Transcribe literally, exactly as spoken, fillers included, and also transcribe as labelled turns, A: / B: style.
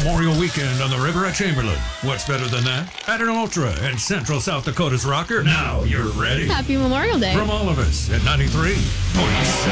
A: Memorial Weekend on the river at Chamberlain. What's better than that? Add an Ultra and Central South Dakota's rocker. Now you're ready.
B: Happy Memorial Day.
A: From all of us at ninety-three point seven.